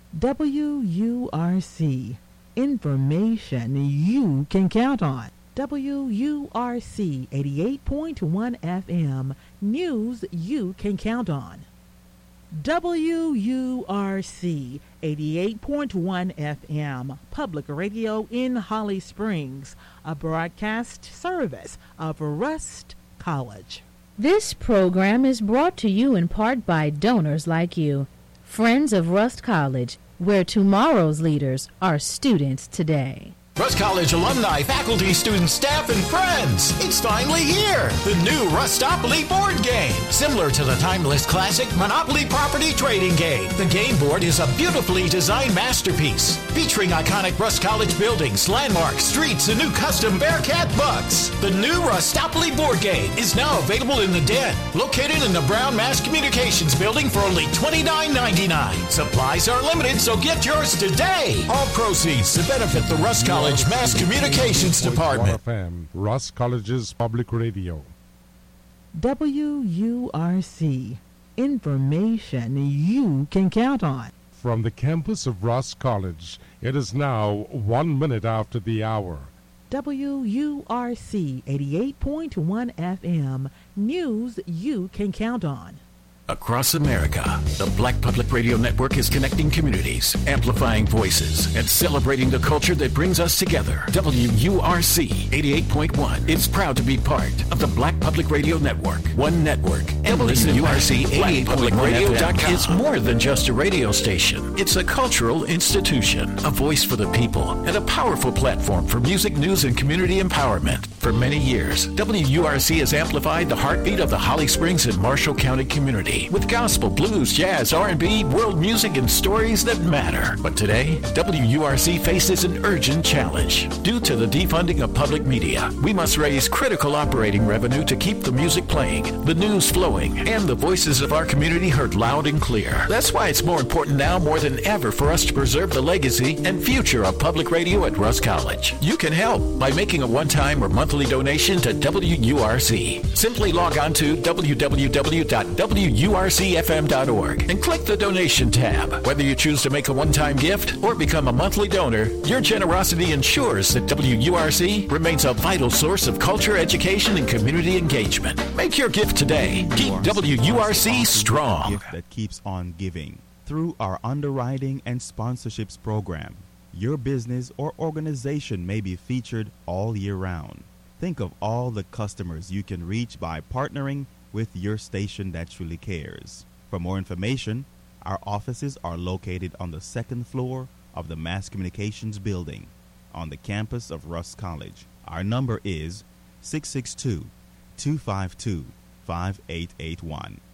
WURC. Information you can count on. WURC 88.1 FM. News you can count on. WURC 88.1 FM. Public Radio in Holly Springs. A broadcast service of Rust College. This program is brought to you in part by donors like you. Friends of Rust College, where tomorrow's leaders are students today. Rust College alumni, faculty, students, staff, and friends. It's finally here. The new Rustopoly board game. Similar to the timeless classic Monopoly property trading game. The game board is a beautifully designed masterpiece featuring iconic Rust College buildings, landmarks, streets, and new custom Bearcat bucks. The new Rustopoly board game is now available in the Den, located in the Brown Mass Communications building for only $29.99. Supplies are limited, so get yours today. All proceeds to benefit the Rust College Mass Communications Department. FM, Rust College's Public Radio. WURC. Information you can count on. From the campus of Rust College, it is now 1 minute after the hour. WURC 88.1 FM. News you can count on. Across America, the Black Public Radio Network is connecting communities, amplifying voices, and celebrating the culture that brings us together. WURC 88.1 is proud to be part of the Black Public Radio Network. One network. WURC 88.1 is more than just a radio station. It's a cultural institution, a voice for the people, and a powerful platform for music, news, and community empowerment. For many years, WURC has amplified the heartbeat of the Holly Springs and Marshall County community with gospel, blues, jazz, R&B, world music, and stories that matter. But today, WURC faces an urgent challenge. Due to the defunding of public media, we must raise critical operating revenue to keep the music playing, the news flowing, and the voices of our community heard loud and clear. That's why it's more important now more than ever for us to preserve the legacy and future of public radio at Rust College. You can help by making a one-time or monthly donation to WURC. Simply log on to www.wurcfm.org and click the donation tab. Whether you choose to make a one-time gift or become a monthly donor, your generosity ensures that WURC remains a vital source of culture, education, and community engagement. Make your gift today. Keep WURC strong. Gift that keeps on giving. Through our underwriting and sponsorships program, your business or organization may be featured all year round. Think of all the customers you can reach by partnering with your station that truly cares. For more information, our offices are located on the second floor of the Mass Communications building on the campus of Rust College. Our number is 662-252-5881.